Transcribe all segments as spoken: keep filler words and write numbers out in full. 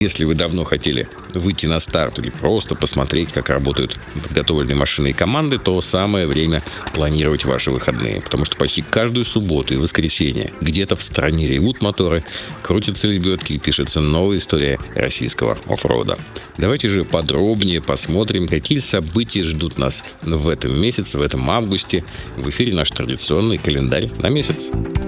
Если вы давно хотели выйти на старт или просто посмотреть, как работают подготовленные машины и команды, то самое время планировать ваши выходные. Потому что почти каждую субботу и воскресенье где-то в стране ревут моторы, крутятся лебедки и пишется новая история российского оффрода. Давайте же подробнее посмотрим, какие события ждут нас в этом месяце, в этом августе. В эфире наш традиционный календарь на месяц.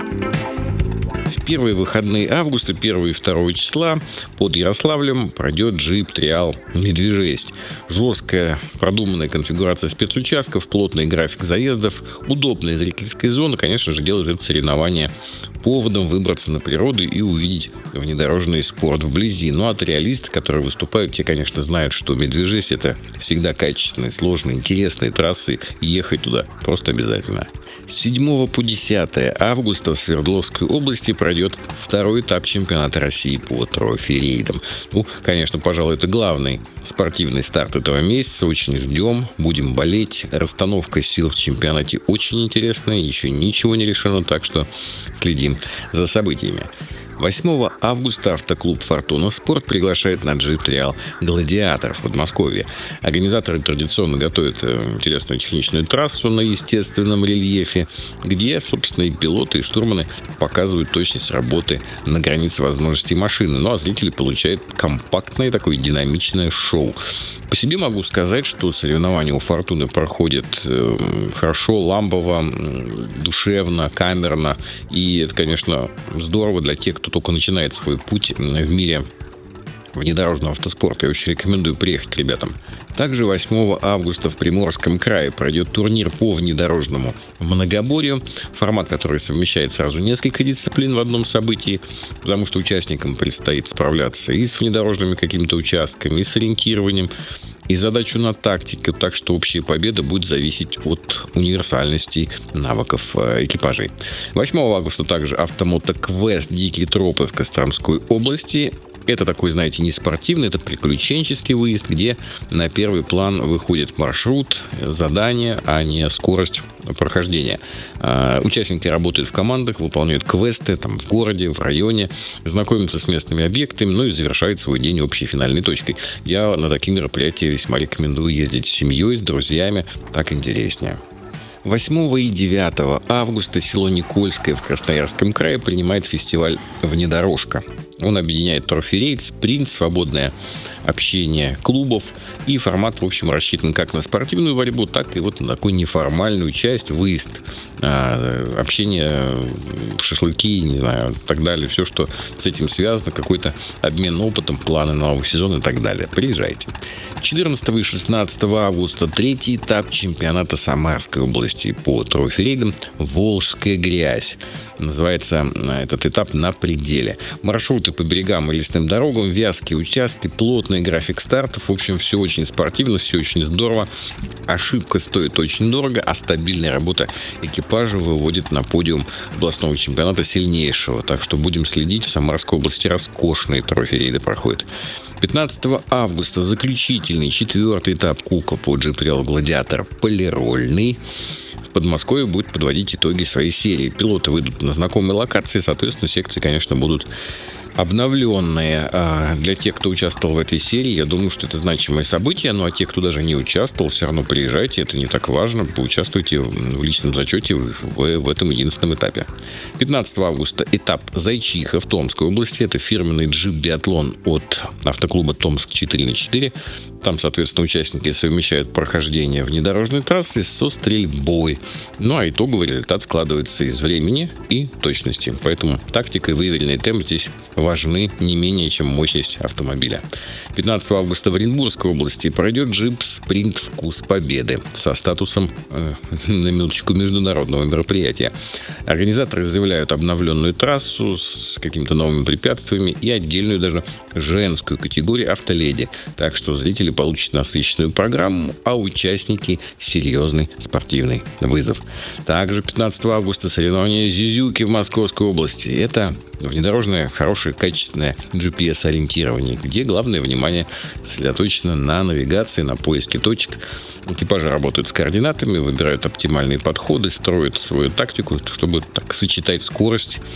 Первые выходные августа, первого и второго числа, под Ярославлем пройдет джип Триал «Медвежесть». Жесткая, продуманная конфигурация спецучастков, плотный график заездов, удобная зрительская зона, конечно же, делают это соревнование поводом выбраться на природу и увидеть внедорожный спорт вблизи. Ну а триалисты, которые выступают, те, конечно, знают, что «Медвежесть» — это всегда качественные, сложные, интересные трассы, и ехать туда просто обязательно. С седьмого по десятое августа в Свердловской области пройдет второй этап чемпионата России по трофи-рейдам. Ну, конечно, пожалуй, это главный спортивный старт этого месяца. Очень ждем, будем болеть. Расстановка сил в чемпионате очень интересная, еще ничего не решено, так что следим за событиями. восьмого августа автоклуб «Фортуна Спорт» приглашает на джип Триал «Гладиатор» в Подмосковье. Организаторы традиционно готовят интересную техничную трассу на естественном рельефе, где, собственно, и пилоты, и штурманы показывают точность работы на границе возможностей машины. Ну а зрители получают компактное такое динамичное шоу. По себе могу сказать, что соревнования у «Фортуны» проходят хорошо, лампово, душевно, камерно. И это, конечно, здорово для тех, кто только начинает свой путь в мире внедорожного автоспорта. Я очень рекомендую приехать ребятам. Также восьмого августа в Приморском крае пройдет турнир по внедорожному многоборью. Формат, который совмещает сразу несколько дисциплин в одном событии, потому что участникам предстоит справляться и с внедорожными какими-то участками, и с ориентированием, и задачу на тактику, так что общая победа будет зависеть от универсальности навыков экипажей. восьмого августа также автомотоквест «Дикие тропы» в Костромской области. Это такой, знаете, не спортивный, это приключенческий выезд, где на первый план выходит маршрут, задание, а не скорость прохождения. Участники работают в командах, выполняют квесты там, в городе, в районе, знакомятся с местными объектами, ну и завершают свой день общей финальной точкой. Я на такие мероприятия весьма рекомендую ездить с семьей, с друзьями, так интереснее. восьмого и девятого августа село Никольское в Красноярском крае принимает фестиваль «Внедорожка». Он объединяет трофи-рейд, спринт, свободное общение клубов. И формат, в общем, рассчитан как на спортивную борьбу, так и вот на такую неформальную часть, выезд, общение, шашлыки, не знаю, так далее. Все, что с этим связано, какой-то обмен опытом, планы на новый сезон и так далее. Приезжайте. четырнадцатого и шестнадцатого августа третий этап чемпионата Самарской области по трофи-рейдам «Волжская грязь». Называется этот этап «На пределе». Маршруты по берегам и лесным дорогам, вязкие участки, плотный график стартов. В общем, все очень спортивно, все очень здорово. Ошибка стоит очень дорого, а стабильная работа экипажа выводит на подиум областного чемпионата сильнейшего. Так что будем следить. В Самарской области роскошные трофи-рейды проходят. пятнадцатого августа заключительный четвертый этап Кука по джип Триал «Гладиатор» полирольный. В Подмосковье будет подводить итоги своей серии. Пилоты выйдут на знакомые локации, соответственно, секции, конечно, будут обновленные. Для тех, кто участвовал в этой серии, я думаю, что это значимое событие. Ну а те, кто даже не участвовал, все равно приезжайте, это не так важно. Поучаствуйте в личном зачете в, в этом единственном этапе. пятнадцатого августа этап Зайчиха в Томской области. Это фирменный джип-биатлон от автоклуба «Томск четыре на четыре». Там, соответственно, участники совмещают прохождение внедорожной трассы со стрельбой. Ну а итоговый результат складывается из времени и точности. Поэтому тактика и выверенный темп здесь важны не менее, чем мощность автомобиля. пятнадцатого августа в Оренбургской области пройдет джип-спринт «Вкус Победы» со статусом, э, на минуточку, международного мероприятия. Организаторы заявляют обновленную трассу с какими-то новыми препятствиями и отдельную даже женскую категорию «Автоледи». Так что зрители получат насыщенную программу, а участники – серьезный спортивный вызов. Также пятнадцатого августа соревнования «Зюзюки» в Московской области. Это внедорожное, хорошее, качественное джи пи эс-ориентирование, где главное внимание сосредоточено на навигации, на поиске точек. Экипажи работают с координатами, выбирают оптимальные подходы, строят свою тактику, чтобы так сочетать скорость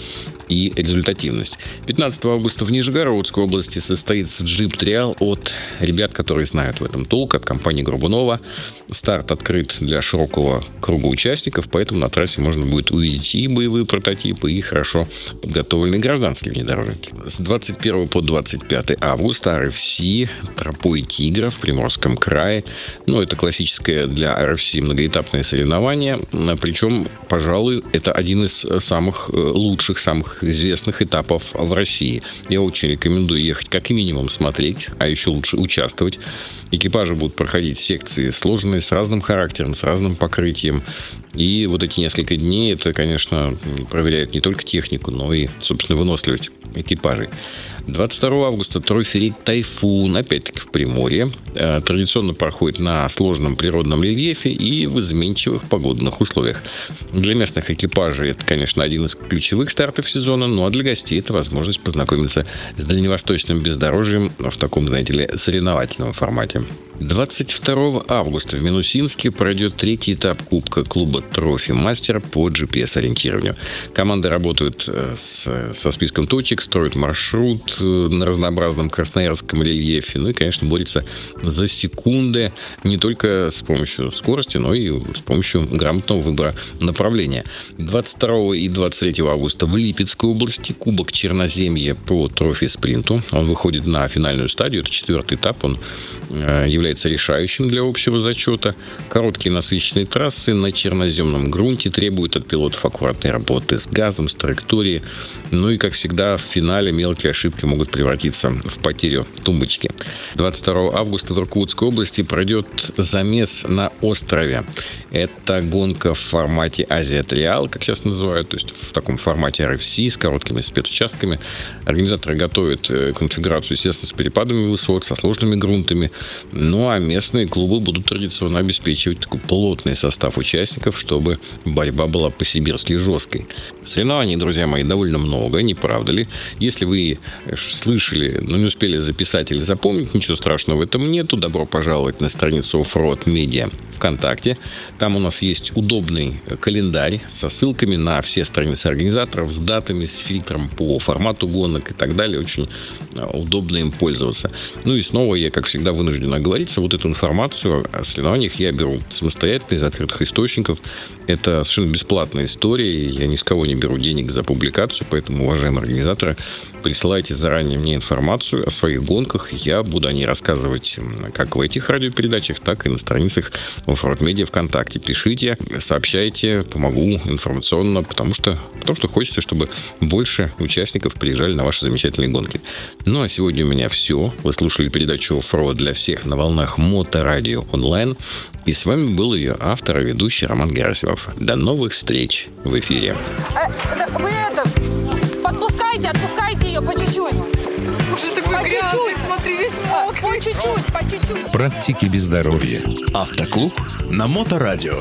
и результативность. пятнадцатого августа в Нижегородской области состоится Jeep Trial от ребят, которые знают в этом толк, от компании Горбунова. Старт открыт для широкого круга участников, поэтому на трассе можно будет увидеть и боевые прототипы, и хорошо подготовленные гражданские внедорожники. С двадцать первого по двадцать пятое августа ар эф си «Тропой тигра» в Приморском крае. Ну, это классическое для ар эф си многоэтапное соревнование. Причем, пожалуй, это один из самых лучших, самых известных этапов в России. Я очень рекомендую ехать как минимум смотреть, а еще лучше участвовать. Экипажи будут проходить секции сложные, с разным характером, с разным покрытием. И вот эти несколько дней, это, конечно, проверяет не только технику, но и, собственно, выносливость экипажей. двадцать второго августа трофи-рейд «Тайфун», опять-таки в Приморье. Традиционно проходит на сложном природном рельефе и в изменчивых погодных условиях. Для местных экипажей это, конечно, один из ключевых стартов сезона, ну а для гостей это возможность познакомиться с дальневосточным бездорожьем в таком, знаете ли, соревновательном формате. двадцать второго августа в Минусинске пройдет третий этап Кубка клуба «Трофи Мастер» по джи пи эс-ориентированию. Команды работают с, со списком точек, строят маршрут на разнообразном красноярском рельефе. Ну и, конечно, борется за секунды не только с помощью скорости, но и с помощью грамотного выбора направления. двадцать второго и двадцать третьего августа в Липецкой области Кубок Черноземья по трофи-спринту. Он выходит на финальную стадию. Это четвертый этап. Он является решающим для общего зачета. Короткие насыщенные трассы на черноземном грунте требуют от пилотов аккуратной работы с газом, с траекторией. Ну и, как всегда, в финале мелкие ошибки могут превратиться в потерю тумбочки. двадцать второго августа в Иркутской области пройдет замес на острове. Это гонка в формате Азия Триал, как сейчас называют, то есть в таком формате ар эф си с короткими спецучастками. Организаторы готовят конфигурацию, естественно, с перепадами высот, со сложными грунтами. Ну а местные клубы будут традиционно обеспечивать такой плотный состав участников, чтобы борьба была по-сибирски жесткой. Соревнований, друзья мои, довольно много, не правда ли? Если вы слышали, но не успели записать или запомнить, ничего страшного в этом нету. Добро пожаловать на страницу Offroad Media ВКонтакте. Там у нас есть удобный календарь со ссылками на все страницы организаторов, с датами, с фильтром по формату гонок и так далее. Очень удобно им пользоваться. Ну и снова я, как всегда, вынужден оговориться. Вот эту информацию о соревнованиях я беру самостоятельно из открытых источников. Это совершенно бесплатная история. Я ни с кого не беру денег за публикацию, поэтому, уважаемые организаторы, присылайте заранее мне информацию о своих гонках. Я буду о ней рассказывать как в этих радиопередачах, так и на страницах Offroad Media ВКонтакте. Пишите, сообщайте, помогу информационно, потому что, потому что хочется, чтобы больше участников приезжали на ваши замечательные гонки. Ну а сегодня у меня все. Вы слушали передачу Offroad для всех на волнах Моторадио онлайн. И с вами был ее автор и ведущий Роман Герасимов. До новых встреч в эфире. А, да, вы это, подпускайте, отпускайте ее по чуть-чуть. Уже такой по грязный, чуть-чуть. смотри, весь А, мокрый. по чуть-чуть, по чуть-чуть. Практики без здоровья. Автоклуб на Моторадио.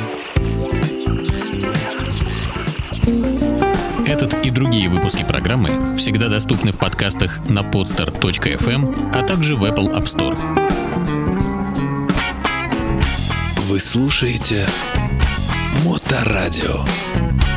Этот и другие выпуски программы всегда доступны в подкастах на podster точка эф эм, а также в Apple App Store. Вы слушаете Моторадио.